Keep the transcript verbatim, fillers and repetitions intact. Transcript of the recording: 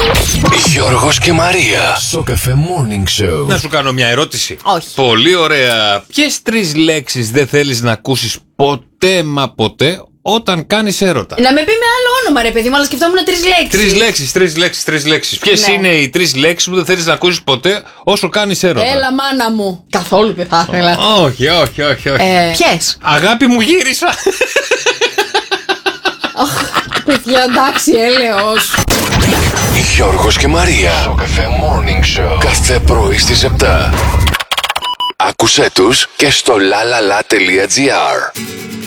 Γιώργος και Μαρία. Σοκαφέ Morning Show. Να σου κάνω μια ερώτηση. Όχι. Πολύ ωραία. Ποιες τρεις λέξεις δεν θέλεις να ακούσεις ποτέ μα ποτέ όταν κάνεις έρωτα? Να με πει με άλλο όνομα, ρε παιδί μου, αλλά σκεφτόμουν τρεις λέξεις. Τρεις λέξεις, τρεις λέξεις, τρεις λέξεις. Ποιες Ναι. είναι οι τρεις λέξεις που δεν θέλεις να ακούσεις ποτέ όσο κάνεις έρωτα? Έλα, μάνα μου. Καθόλου δεν θα ήθελα. Όχι, όχι, όχι, όχι. Ε, ποιες? Αγάπη μου, γύρισα. Παιδιά, εντάξει, έλεος. Γιώργος και Μαρία. Σοκαφέ Morning Show. Κάθε πρωί στις επτά. Άκουσέ τους και στο lalala.gr.